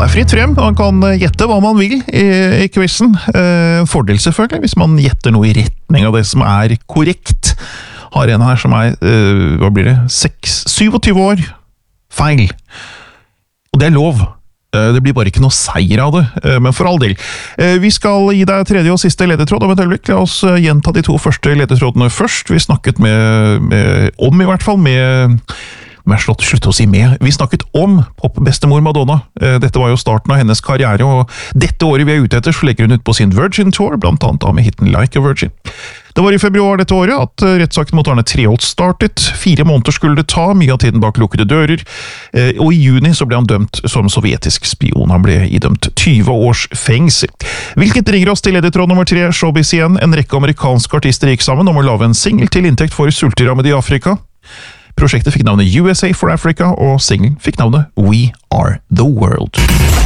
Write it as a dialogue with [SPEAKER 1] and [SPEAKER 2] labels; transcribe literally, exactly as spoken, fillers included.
[SPEAKER 1] det er fritt frem, man kan gjette hva man vil i, i quizen. Eh, fordel selvfølgelig, hvis man gjetter noe i retning av det som er korrekt. Har en her som er, eh, hva blir det, seks, syvogtyve år, feil. Og det er lov. Eh, det blir bare ikke noe seier av det, eh, men for all del. Eh, vi skal gi deg tredje og siste ledetråd om et øyeblikk. La oss eh, gjenta de to første ledetrådene først. Vi snakket med, med om i hvert fall, med... Men jeg slått slutte å si med. Vi snakket om popbestemor Madonna. Dette var jo starten av hennes karriere, og dette året vi er ute etter, så legger hun ut på sin Virgin Tour, blant annet med hitten Like a Virgin. Det var i februar dette året at rettssaken mot Arne Treholt startet. Fire måneder skulle det ta, mye av tiden bak lukkede dører, og i juni så ble han dømt som sovjetisk spion. Han ble idømt tyve års fengsel. Hvilket ringer oss til ledetråd nummer tre, showbiz igjen. En rekke amerikanske artister gikk sammen om å lage en single til inntekt for sulterammede i Afrika. Prosjektet fikk navnet U S A for Africa, og singlen fikk navnet We Are The World.